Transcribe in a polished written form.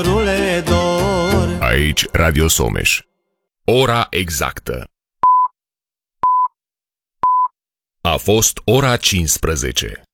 Rule dor. Aici Radio Someș. Ora exactă a fost ora 15.